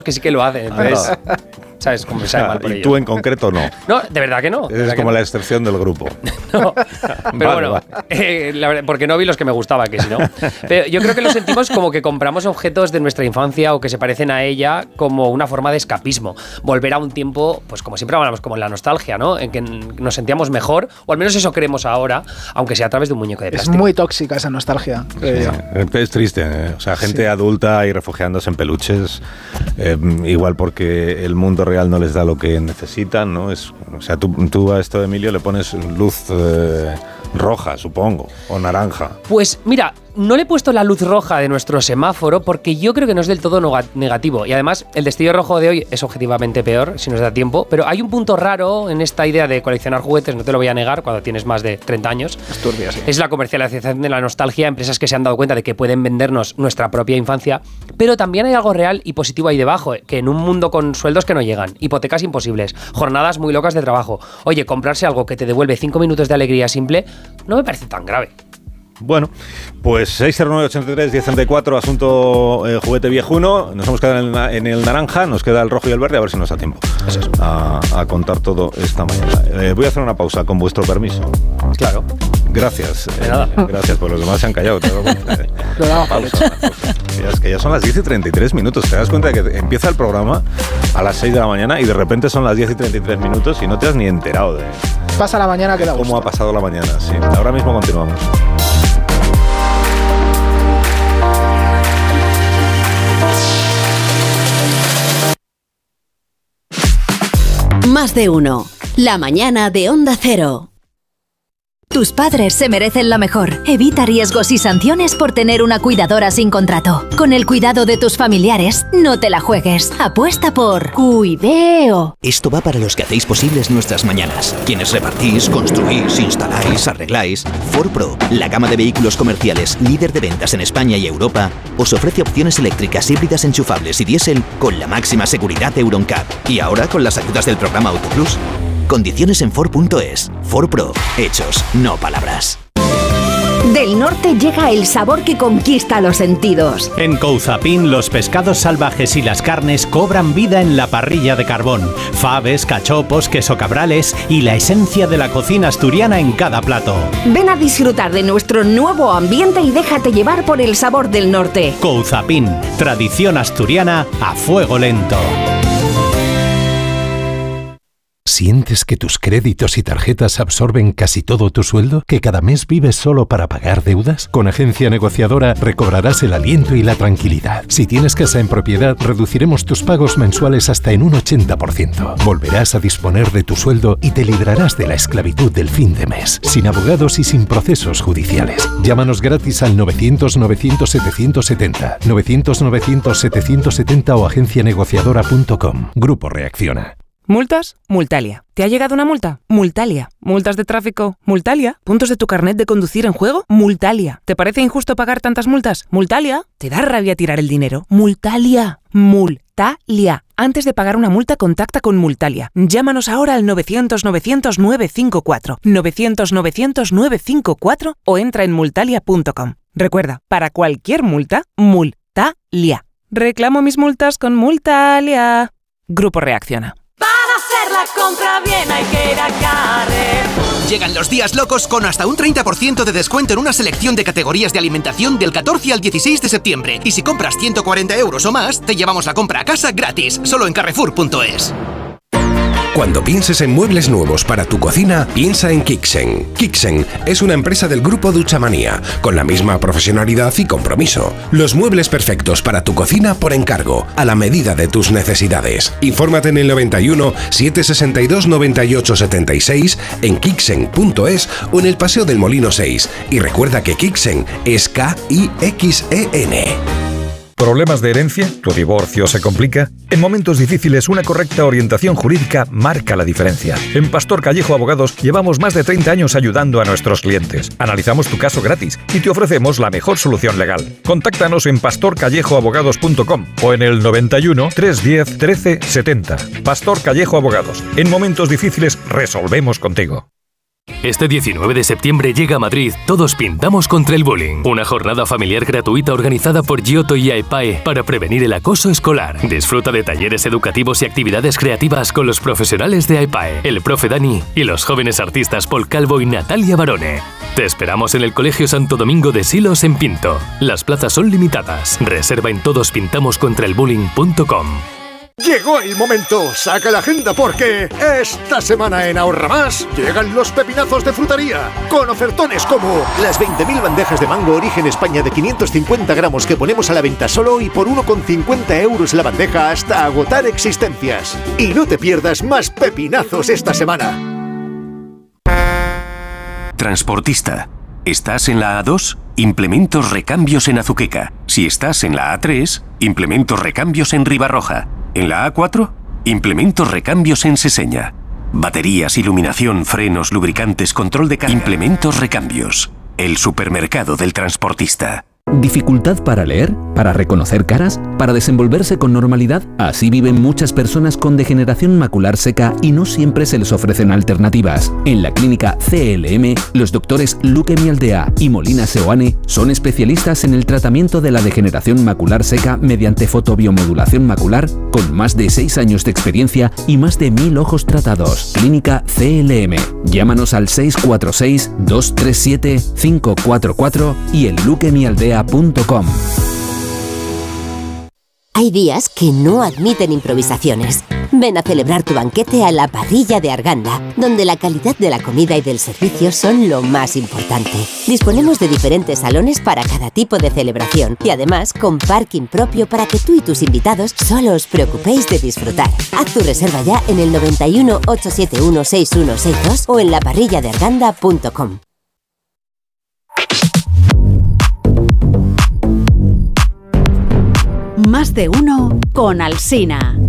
que sí que lo hacen, entonces, ¿sabes? Como me sabe mal por y ello. tú en concreto no. No, de verdad que no. Eres como la excepción del grupo. No, pero Vale, bueno, vale. la verdad, porque no vi los que me gustaban, que si no. Pero yo creo que lo sentimos como que compramos objetos de nuestra infancia o que se parecen a ella como una forma de escapismo. Volver a un tiempo, pues como siempre hablamos, como en la nostalgia, ¿no? En que nos sentíamos mejor, o al menos eso creemos ahora, aunque sea a través de un muñeco de plástico. Es muy tóxica esa nostalgia, creo yo. Es triste, ¿eh? O sea, gente adulta y refugiándose en peluches, igual porque el mundo real no les da lo que necesitan, ¿no? O sea, tú a esto, Emilio, le pones luz roja, supongo, o naranja. Pues mira, no le he puesto la luz roja de nuestro semáforo porque yo creo que no es del todo negativo. Y además, el destello rojo de hoy es objetivamente peor, si nos da tiempo. Pero hay un punto raro en esta idea de coleccionar juguetes, no te lo voy a negar, cuando tienes más de 30 años. Es turbia, sí. Es la comercialización de la nostalgia, empresas que se han dado cuenta de que pueden vendernos nuestra propia infancia. Pero también hay algo real y positivo ahí debajo, que en un mundo con sueldos que no llegan, hipotecas imposibles, jornadas muy locas de trabajo. Oye, comprarse algo que te devuelve 5 minutos de alegría simple no me parece tan grave. Bueno, pues 609-83-1034, asunto juguete viejuno. Nos hemos quedado en el naranja, nos queda el rojo y el verde, a ver si nos da tiempo a contar todo esta mañana. Voy a hacer una pausa, con vuestro permiso. Claro. Gracias. De nada. Gracias, pues los demás se han callado. Lo damos por Pausa. Es que ya son las 10:33. Te das cuenta de que empieza el programa a las 6 de la mañana y de repente son las 10:33 y no te has ni enterado de Pasa la mañana que da gusto. cómo ha pasado la mañana. Sí. Ahora mismo continuamos. Más de uno. La mañana de Onda Cero. Tus padres se merecen lo mejor. Evita riesgos y sanciones por tener una cuidadora sin contrato. Con el cuidado de tus familiares, no te la juegues. Apuesta por Cuideo. Esto va para los que hacéis posibles nuestras mañanas. Quienes repartís, construís, instaláis, arregláis. Ford Pro, la gama de vehículos comerciales líder de ventas en España y Europa, os ofrece opciones eléctricas híbridas enchufables y diésel con la máxima seguridad Euro NCAP. Y ahora con las ayudas del programa AutoPlus. Condiciones en Ford.es. Ford Pro. Hechos, no palabras. Del norte llega el sabor que conquista los sentidos. En Couzapin, los pescados salvajes y las carnes cobran vida en la parrilla de carbón. Faves, cachopos, queso cabrales y la esencia de la cocina asturiana en cada plato. Ven a disfrutar de nuestro nuevo ambiente y déjate llevar por el sabor del norte. Couzapin, tradición asturiana a fuego lento. ¿Sientes que tus créditos y tarjetas absorben casi todo tu sueldo? ¿Que cada mes vives solo para pagar deudas? Con Agencia Negociadora recobrarás el aliento y la tranquilidad. Si tienes casa en propiedad, reduciremos tus pagos mensuales hasta en un 80%. Volverás a disponer de tu sueldo y te librarás de la esclavitud del fin de mes, sin abogados y sin procesos judiciales. Llámanos gratis al 900-900-770, 900-900-770 o agencianegociadora.com. Grupo Reacciona. ¿Multas? Multalia. ¿Te ha llegado una multa? Multalia. ¿Multas de tráfico? Multalia. ¿Puntos de tu carnet de conducir en juego? Multalia. ¿Te parece injusto pagar tantas multas? Multalia. ¿Te da rabia tirar el dinero? Multalia. Multalia. Antes de pagar una multa, contacta con Multalia. Llámanos ahora al 900-900-954, 900-900-954 o entra en multalia.com. Recuerda, para cualquier multa, Multalia. Reclamo mis multas con Multalia. Grupo Reacciona. Para hacer la compra bien hay que ir a Carrefour. Llegan los días locos con hasta un 30% de descuento en una selección de categorías de alimentación del 14 al 16 de septiembre. Y si compras 140 € o más, te llevamos la compra a casa gratis, solo en Carrefour.es. Cuando pienses en muebles nuevos para tu cocina, piensa en Kixen. Kixen es una empresa del grupo Duchamanía, con la misma profesionalidad y compromiso. Los muebles perfectos para tu cocina por encargo, a la medida de tus necesidades. Infórmate en el 91 762 98 76, en Kixen.es o en el Paseo del Molino 6. Y recuerda que Kixen es K-I-X-E-N. ¿Problemas de herencia? ¿Tu divorcio se complica? En momentos difíciles, una correcta orientación jurídica marca la diferencia. En Pastor Callejo Abogados llevamos más de 30 años ayudando a nuestros clientes. Analizamos tu caso gratis y te ofrecemos la mejor solución legal. Contáctanos en pastorcallejoabogados.com o en el 91 310 13 70. Pastor Callejo Abogados. En momentos difíciles resolvemos contigo. Este 19 de septiembre llega a Madrid Todos Pintamos contra el Bullying, una jornada familiar gratuita organizada por Giotto y AEPAE para prevenir el acoso escolar. Disfruta de talleres educativos y actividades creativas con los profesionales de AEPAE, el profe Dani y los jóvenes artistas Paul Calvo y Natalia Barone. Te esperamos en el Colegio Santo Domingo de Silos en Pinto. Las plazas son limitadas. Reserva en todospintamoscontraelbullying.com. Llegó el momento, saca la agenda porque esta semana en Ahorra Más llegan los pepinazos de frutería con ofertones como las 20.000 bandejas de mango Origen España de 550 gramos que ponemos a la venta solo y por 1,50 € la bandeja hasta agotar existencias. Y no te pierdas más pepinazos esta semana. Transportista. ¿Estás en la A2? Implementos recambios en Azuqueca. Si estás en la A3, implementos recambios en Ribarroja. En la A4, implementos recambios en Seseña. Baterías, iluminación, frenos, lubricantes, control de carga. Implementos recambios. El supermercado del transportista. ¿Dificultad para leer? ¿Para reconocer caras? ¿Para desenvolverse con normalidad? Así viven muchas personas con degeneración macular seca y no siempre se les ofrecen alternativas. En la clínica CLM, los doctores Luque Mialdea y Molina Seoane son especialistas en el tratamiento de la degeneración macular seca mediante fotobiomodulación macular, con más de 6 años de experiencia y más de 1000 ojos tratados. Clínica CLM. Llámanos al 646-237-544 y en luquemialdea.com. Hay días que no admiten improvisaciones. Ven a celebrar tu banquete a la Parrilla de Arganda, donde la calidad de la comida y del servicio son lo más importante. Disponemos de diferentes salones para cada tipo de celebración y además con parking propio para que tú y tus invitados solo os preocupéis de disfrutar. Haz tu reserva ya en el 91 871 6162 o en laparrilladearganda.com. Más de uno con Alsina.